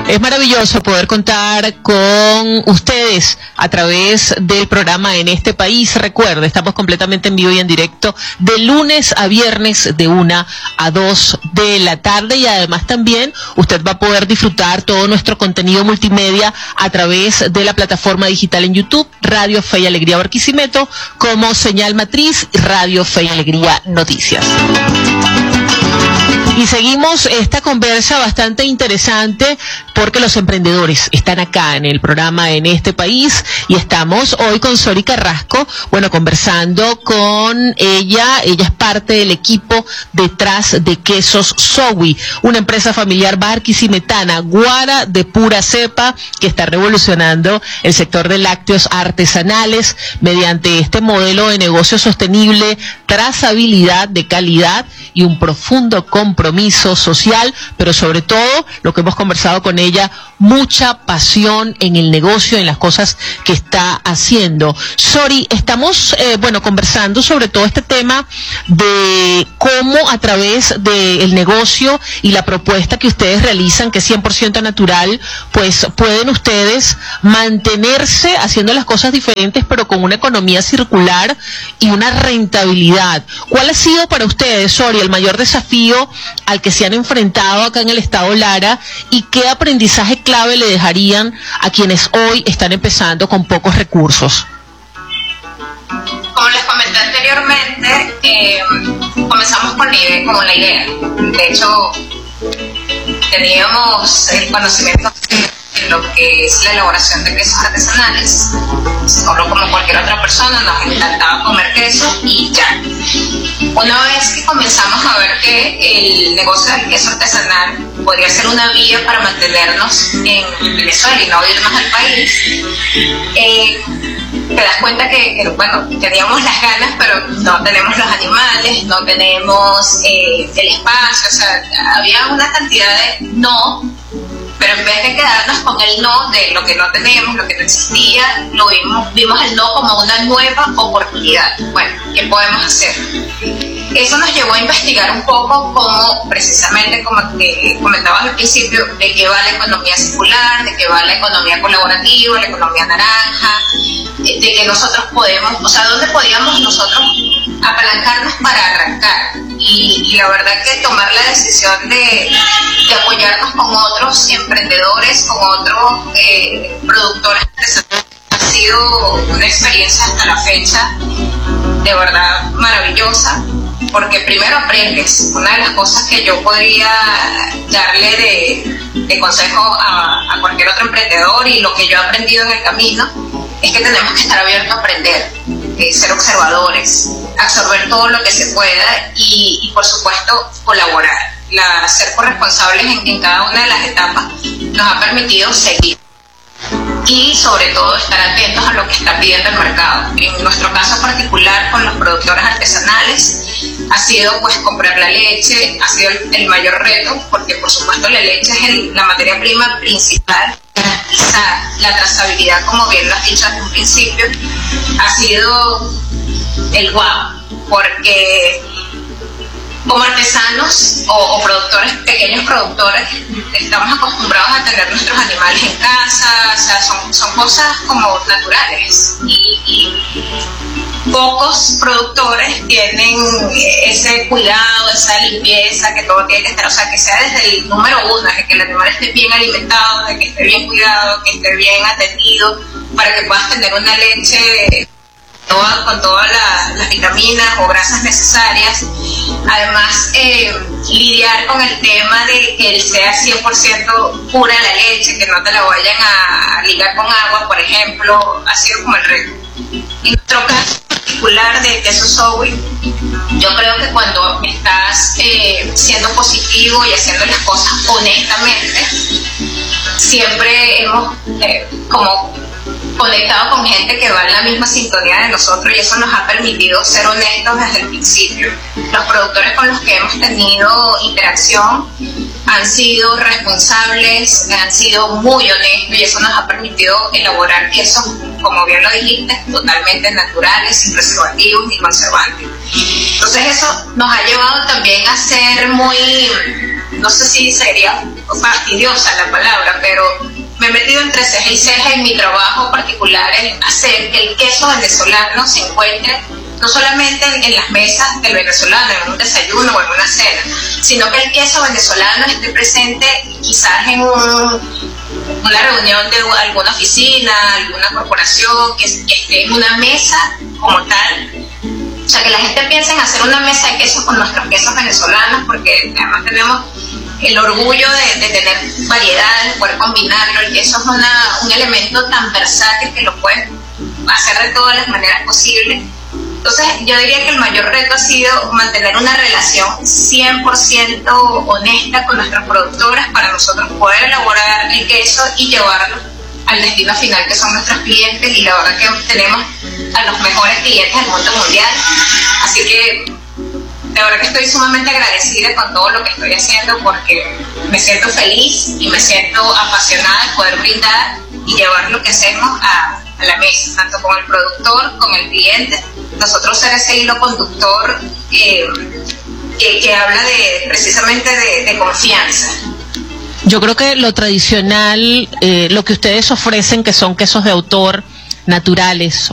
Es maravilloso poder contar con ustedes a través del programa En Este País. Recuerde, estamos completamente en vivo y en directo de lunes a viernes de 1 a 2 de la tarde, y además también usted va a poder disfrutar todo nuestro contenido multimedia a través de la plataforma digital en YouTube, Radio Fe y Alegría Barquisimeto, como señal matriz Radio Fe y Alegría Noticias. Y seguimos esta conversa bastante interesante porque los emprendedores están acá en el programa En Este País, y estamos hoy con Sori Carrasco, conversando con ella. Ella es parte del equipo detrás de Quesos Zoe, una empresa familiar barquisimetana, guara de pura cepa, que está revolucionando el sector de lácteos artesanales mediante este modelo de negocio sostenible, trazabilidad de calidad y un profundo compromiso social, pero sobre todo, lo que hemos conversado con ella, mucha pasión en el negocio, en las cosas que está haciendo. Sori, estamos conversando sobre todo este tema de cómo a través del negocio y la propuesta que ustedes realizan, que es 100% natural, pues pueden ustedes mantenerse haciendo las cosas diferentes, pero con una economía circular y una rentabilidad. ¿Cuál ha sido para ustedes, Sori, el mayor desafío al que se han enfrentado acá en el estado Lara, y qué aprendizaje clave le dejarían a quienes hoy están empezando con pocos recursos? Como les comenté anteriormente, comenzamos con la idea. De hecho, teníamos el conocimiento en lo que es la elaboración de quesos artesanales. Solo como cualquier otra persona nos encantaba comer queso y ya. Una vez que comenzamos a ver que el negocio del queso artesanal podría ser una vía para mantenernos en Venezuela y no irnos al país, te das cuenta que teníamos las ganas, pero no tenemos los animales, no tenemos el espacio. O sea, había una cantidad de no, pero en vez de quedarnos con el no de lo que no tenemos, lo que no existía, vimos el no como una nueva oportunidad. Bueno, ¿qué podemos hacer? Eso nos llevó a investigar un poco cómo, precisamente como te comentaba al principio, de qué va la economía circular, de qué va la economía colaborativa, la economía naranja, de que nosotros podemos, o sea, dónde podíamos nosotros apalancarnos para arrancar. Y la verdad que tomar la decisión de apoyarnos con otros emprendedores, con otros productores artesanales, ha sido una experiencia hasta la fecha de verdad maravillosa, porque primero aprendes. Una de las cosas que yo podría darle de consejo a cualquier otro emprendedor, y lo que yo he aprendido en el camino, es que tenemos que estar abiertos a aprender, ser observadores, absorber todo lo que se pueda y por supuesto colaborar. Ser corresponsables en cada una de las etapas nos ha permitido seguir y sobre todo estar atentos a lo que está pidiendo el mercado. En nuestro caso particular con los productores artesanales ha sido comprar la leche, ha sido el mayor reto, porque por supuesto la leche es la materia prima principal. Garantizar la trazabilidad, como bien lo has dicho desde un principio, ha sido el guau, porque como artesanos o productores, pequeños productores, estamos acostumbrados a tener nuestros animales en casa. O sea, son cosas como naturales, y pocos productores tienen ese cuidado, esa limpieza, que todo tiene que estar, o sea, que sea desde el número uno, de que el animal esté bien alimentado, de que esté bien cuidado, que esté bien atendido, para que puedas tener una leche con todas las vitaminas o grasas necesarias. Además, lidiar con el tema de que sea 100% pura la leche, que no te la vayan a ligar con agua, por ejemplo, ha sido como el reto. En nuestro caso particular de Quesos Zoe, yo creo que cuando estás siendo positivo y haciendo las cosas honestamente, siempre hemos como conectado con gente que va en la misma sintonía de nosotros, y eso nos ha permitido ser honestos desde el principio. Los productores con los que hemos tenido interacción han sido responsables, han sido muy honestos, y eso nos ha permitido elaborar quesos, como bien lo dijiste, totalmente naturales, sin preservativos ni conservantes. Entonces eso nos ha llevado también a ser muy, no sé si sería fastidiosa la palabra, pero me he metido entre ceja y ceja en mi trabajo particular en hacer que el queso venezolano se encuentre no solamente en las mesas del venezolano, en un desayuno o en una cena, sino que el queso venezolano esté presente quizás en una reunión de alguna oficina, alguna corporación, que esté en una mesa como tal. O sea, que la gente piense en hacer una mesa de quesos con nuestros quesos venezolanos, porque además tenemos el orgullo de tener variedad, de poder combinarlo. El queso es un elemento tan versátil que lo puedes hacer de todas las maneras posibles. Entonces, yo diría que el mayor reto ha sido mantener una relación 100% honesta con nuestras productoras para nosotros poder elaborar el queso y llevarlo al destino final, que son nuestros clientes, y la verdad que tenemos a los mejores clientes del mundo mundial. Así que, la verdad que estoy sumamente agradecida con todo lo que estoy haciendo, porque me siento feliz y me siento apasionada de poder brindar y llevar lo que hacemos a la mesa, tanto con el productor, con el cliente. Nosotros ser ese hilo conductor que habla precisamente de confianza. Yo creo que lo tradicional, lo que ustedes ofrecen, que son quesos de autor naturales,